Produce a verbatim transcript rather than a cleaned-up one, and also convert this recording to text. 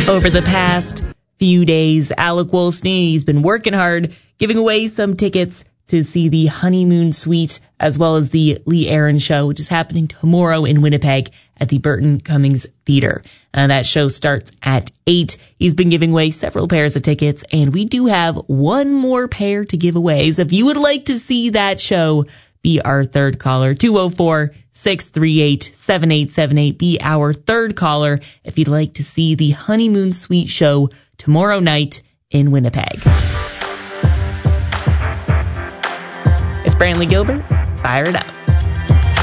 Over the past few days, Alec Wolstein, he's been working hard, giving away some tickets to see the Honeymoon Suite, as well as the Lee Aaron Show, which is happening tomorrow in Winnipeg at the Burton Cummings Theater. Uh, that show starts at eight. He's been giving away several pairs of tickets, and we do have one more pair to give away. So if you would like to see that show, be our third caller. two oh four, six three eight, seven eight seven eight. Be our third caller if you'd like to see the Honeymoon Suite show tomorrow night in Winnipeg. It's Brantley Gilbert. Fire it up.